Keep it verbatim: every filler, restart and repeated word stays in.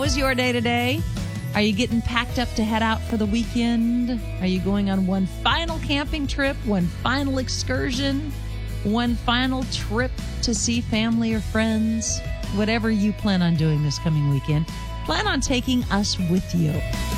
was your day today? Are you getting packed up to head out for the weekend? Are you going on one final camping trip, one final excursion, one final trip to see family or friends? Whatever you plan on doing this coming weekend, plan on taking us with you.